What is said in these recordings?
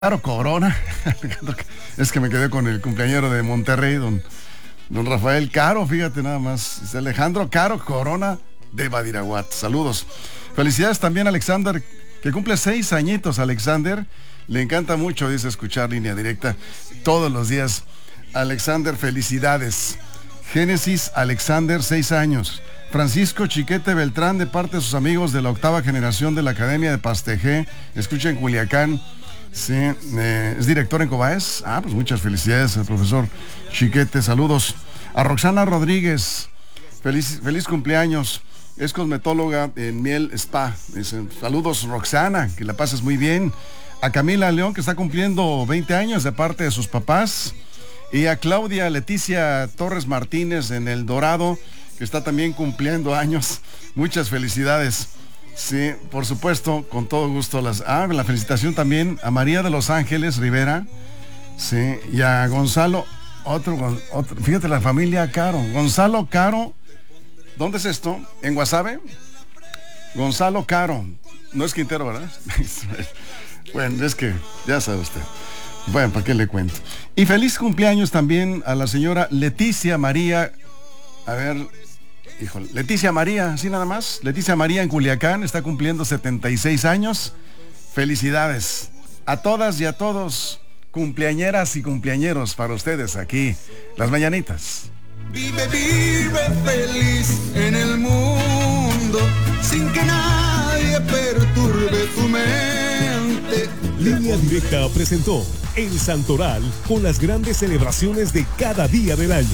Caro Corona. Es que me quedé con el cumpleañero de Monterrey, don Rafael Caro, fíjate nada más. Es Alejandro Caro Corona de Badiraguato. Saludos. Felicidades también a Alexander, que cumple 6 añitos. Alexander, le encanta mucho, dice, escuchar Línea Directa todos los días. Alexander, felicidades. Génesis Alexander, 6 años. Francisco Chiquete Beltrán, de parte de sus amigos de la 8ª generación de la Academia de Pastejé, escucha en Culiacán. Sí, es director en Cobaes. Pues muchas felicidades al profesor Chiquete. Saludos a Roxana Rodríguez. Feliz cumpleaños. Es cosmetóloga en Miel Spa. Dicen, saludos, Roxana, que la pases muy bien. A Camila León, que está cumpliendo 20 años de parte de sus papás. Y a Claudia Leticia Torres Martínez en El Dorado, que está también cumpliendo años. Muchas felicidades. Sí, por supuesto, con todo gusto. La felicitación también a María de los Ángeles Rivera. Sí, y a Gonzalo, otro, fíjate, la familia Caro. Gonzalo Caro, ¿dónde es esto? ¿En Guasave? Gonzalo Caro, no es Quintero, ¿verdad? Bueno, es que ya sabe usted. Bueno, ¿para qué le cuento? Y feliz cumpleaños también a la señora Leticia María. A ver, híjole, Leticia María, ¿sí nada más? Leticia María en Culiacán, está cumpliendo 76 años. Felicidades a todas y a todos, cumpleañeras y cumpleañeros, para ustedes aquí, las mañanitas. Vive feliz en el mundo, sin que nadie perturbe tu mente. Línea Directa presentó El Santoral con las grandes celebraciones de cada día del año.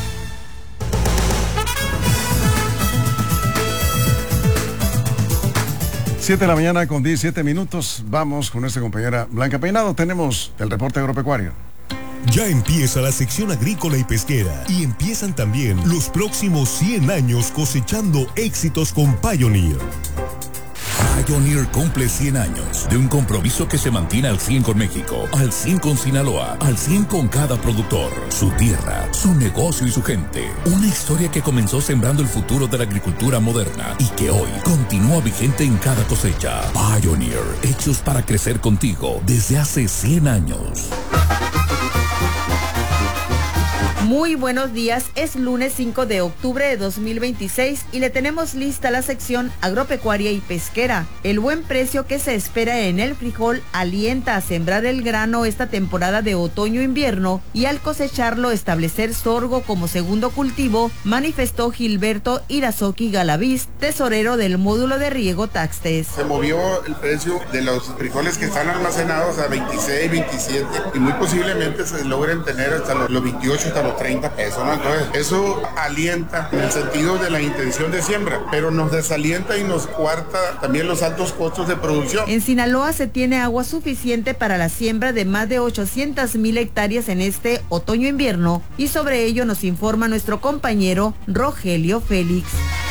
7 de la mañana con 17 minutos. Vamos con nuestra compañera Blanca Peinado. Tenemos el reporte agropecuario. Ya empieza la sección agrícola y pesquera y empiezan también los próximos 100 años cosechando éxitos con Pioneer. Pioneer cumple 100 años de un compromiso que se mantiene al 100 con México, al 100 con Sinaloa, al 100 con cada productor, su tierra, su negocio y su gente. Una historia que comenzó sembrando el futuro de la agricultura moderna y que hoy continúa vigente en cada cosecha. Pioneer, hechos para crecer contigo desde hace 100 años. Muy buenos días, es lunes 5 de octubre de 2026 y le tenemos lista la sección agropecuaria y pesquera. El buen precio que se espera en el frijol alienta a sembrar el grano esta temporada de otoño-invierno y al cosecharlo establecer sorgo como segundo cultivo, manifestó Gilberto Irazoqui Galaviz, tesorero del módulo de riego Taxtes. Se movió el precio de los frijoles que están almacenados a 26, 27 y muy posiblemente se logren tener hasta los 28, hasta los 30 pesos, ¿no? Entonces, eso alienta en el sentido de la intención de siembra, pero nos desalienta y nos cuarta también los altos costos de producción. En Sinaloa se tiene agua suficiente para la siembra de más de 800,000 hectáreas en este otoño-invierno y sobre ello nos informa nuestro compañero Rogelio Félix.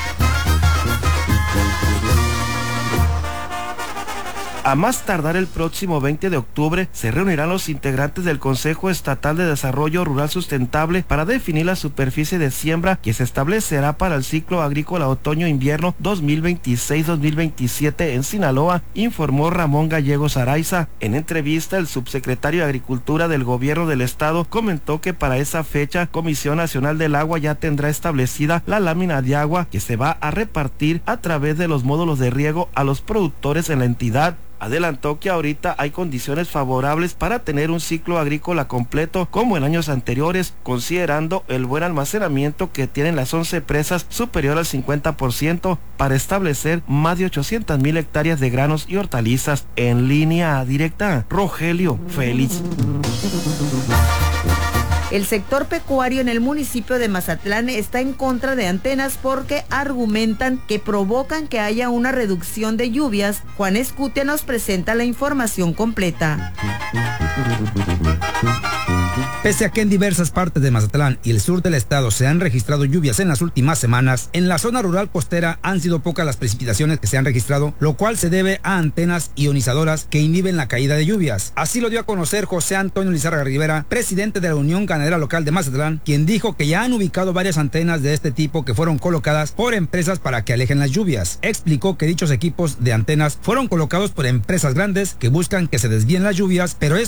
A más tardar el próximo 20 de octubre se reunirán los integrantes del Consejo Estatal de Desarrollo Rural Sustentable para definir la superficie de siembra que se establecerá para el ciclo agrícola otoño-invierno 2026-2027 en Sinaloa, informó Ramón Gallegos Araiza. En entrevista, el subsecretario de Agricultura del Gobierno del Estado comentó que para esa fecha Comisión Nacional del Agua ya tendrá establecida la lámina de agua que se va a repartir a través de los módulos de riego a los productores en la entidad. Adelantó que ahorita hay condiciones favorables para tener un ciclo agrícola completo como en años anteriores, considerando el buen almacenamiento que tienen las 11 presas superior al 50% para establecer más de 800,000 hectáreas de granos y hortalizas. En Línea Directa, Rogelio Félix. El sector pecuario en el municipio de Mazatlán está en contra de antenas porque argumentan que provocan que haya una reducción de lluvias. Juan Escutia nos presenta la información completa. Pese a que en diversas partes de Mazatlán y el sur del estado se han registrado lluvias en las últimas semanas, en la zona rural costera han sido pocas las precipitaciones que se han registrado, lo cual se debe a antenas ionizadoras que inhiben la caída de lluvias. Así lo dio a conocer José Antonio Lizárraga Rivera, presidente de la Unión Ganadera ganadera local de Mazatlán, quien dijo que ya han ubicado varias antenas de este tipo que fueron colocadas por empresas para que alejen las lluvias. Explicó que dichos equipos de antenas fueron colocados por empresas grandes que buscan que se desvíen las lluvias, pero